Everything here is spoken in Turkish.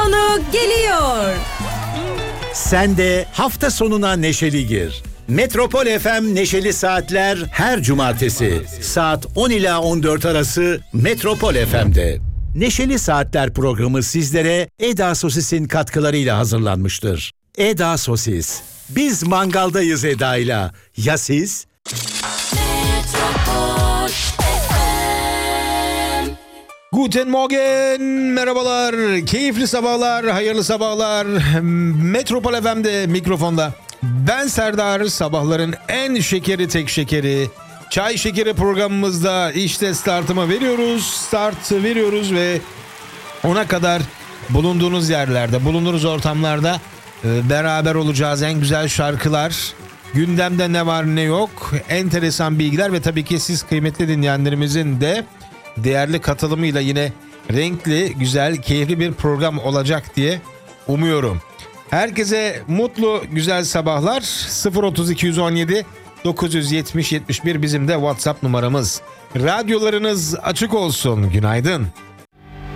sonu geliyor. Sen de hafta sonuna neşeli gir. Metropol FM Neşeli Saatler her cumartesi saat 10 ila 14 arası Metropol FM'de. Neşeli Saatler programı sizlere Eda Sosis'in katkılarıyla hazırlanmıştır. Eda Sosis. Biz mangaldayız Eda'yla. Ya siz? Guten Morgen, merhabalar, keyifli sabahlar, hayırlı sabahlar. Metropol FM'de mikrofonda. Ben Serdar, sabahların en şekeri tek şekeri. Çay şekeri programımızda işte start veriyoruz ve ona kadar bulunduğunuz yerlerde, bulunduğunuz ortamlarda beraber olacağız. En güzel şarkılar, gündemde ne var ne yok, enteresan bilgiler ve tabii ki siz kıymetli dinleyenlerimizin de değerli katılımıyla yine renkli, güzel, keyifli bir program olacak diye umuyorum. Herkese mutlu, güzel sabahlar. 03217 970 71 bizim de WhatsApp numaramız. Radyolarınız açık olsun. Günaydın.